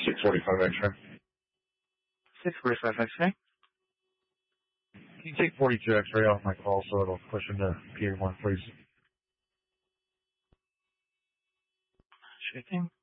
645 X-ray. 645 X-ray. Can you take 42 X-ray off my call so it'll push into PA1, please? Sure thing.